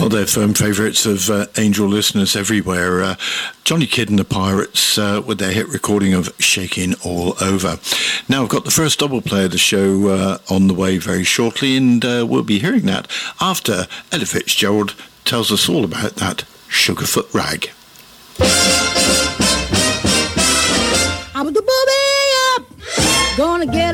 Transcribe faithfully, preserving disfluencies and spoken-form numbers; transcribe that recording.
Well, they're firm favourites of uh, Angel listeners everywhere. Uh, Johnny Kidd and the Pirates uh, with their hit recording of Shaking All Over. Now, I've got the first double play of the show uh, on the way very shortly, and uh, we'll be hearing that after Ella Fitzgerald tells us all about that Sugarfoot Rag. I was the booby up, gonna get